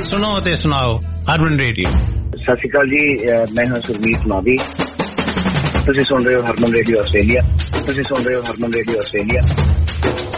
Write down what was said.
ਸੁਣੋ ਤੇ ਸੁਣਾਓ ਹਰਮਨ ਰੇਡੀਓ। ਸਤਿ ਸ਼੍ਰੀ ਅਕਾਲ ਜੀ, ਮੈਂ ਹਾਂ ਸੁਰਜੀਤ ਮਾਦੀ। ਤੁਸੀਂ ਸੁਣ ਰਹੇ ਹੋ ਹਰਮਨ ਰੇਡੀਓ ਆਸਟ੍ਰੇਲੀਆ।